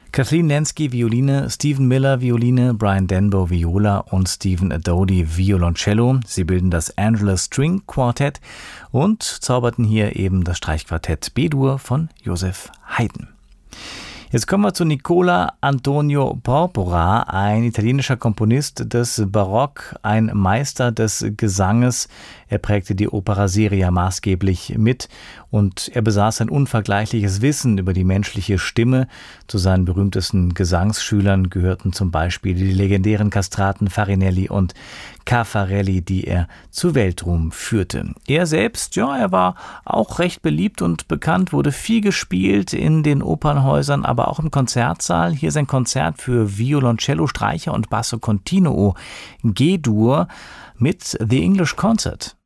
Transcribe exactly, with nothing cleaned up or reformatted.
Kathleen Lansky, Violine, Stephen Miller, Violine, Brian Denbo, Viola und Stephen Adodi, Violoncello. Sie bilden das Angela String Quartet und zauberten hier eben das Streichquartett B-Dur von Joseph Haydn. Jetzt kommen wir zu Nicola Antonio Porpora, ein italienischer Komponist des Barock, ein Meister des Gesanges. Er prägte die Opera seria maßgeblich mit und er besaß ein unvergleichliches Wissen über die menschliche Stimme. Zu seinen berühmtesten Gesangsschülern gehörten zum Beispiel die legendären Kastraten Farinelli und Caffarelli, die er zu Weltruhm führte. Er selbst, ja, er war auch recht beliebt und bekannt, wurde viel gespielt in den Opernhäusern, aber auch im Konzertsaal. Hier sein Konzert für Violoncello, Streicher und Basso Continuo G-Dur mit The English Concert.